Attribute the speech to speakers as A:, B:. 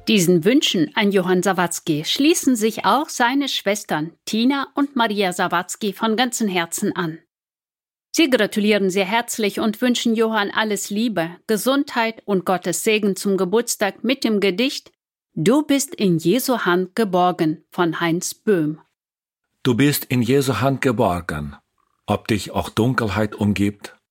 A: Diesen Wünschen an Johann Sawatzki schließen sich auch seine Schwestern Tina und Maria Sawatzki von ganzem Herzen an. Sie gratulieren sehr herzlich und wünschen Johann alles Liebe, Gesundheit und Gottes Segen zum Geburtstag mit dem Gedicht »Du bist in Jesu Hand geborgen« von Heinz Böhm.
B: Du bist in Jesu Hand geborgen, ob dich auch Dunkelheit umgibt